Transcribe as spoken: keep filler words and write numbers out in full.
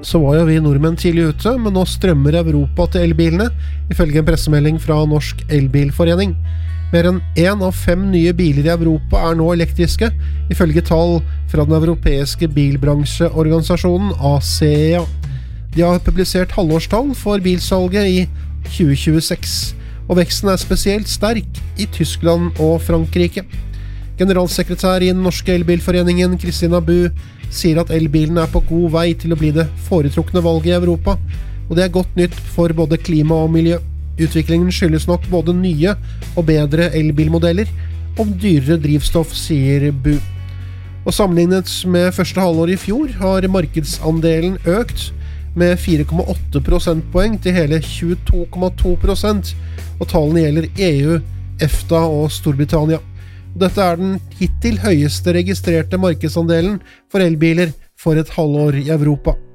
så var jo vi nordmenn tidlig ute, men nå strømmer Europa til elbilene, ifølge en pressemelding fra Norsk Elbilforening. Mer enn en av fem nye biler i Europa er nå elektriske, ifølge tall fra den europeiske bilbransjeorganisasjonen A C E A. De har publisert halvårstall for bilsalget i tjue tjueseks, og veksten er spesielt sterk i Tyskland og Frankrike. Generalsekretær i den norske elbilforeningen, Kristina Bu, sier at elbilen er på god vei til å bli det foretrukne valget i Europa, og det er godt nytt for både klima og miljø. Utviklingen skyldes nok både nye og bedre elbilmodeller og dyrere drivstoff, sier Bu. Og sammenlignet med første halvår i fjor har markedsandelen økt med fire komma åtte prosentpoeng til hele tjueto komma to prosent, og tallene gjelder E U, EFTA og Storbritannia. Dette er den hittil høyeste registrerte markedsandelen for elbiler for et halvår i Europa.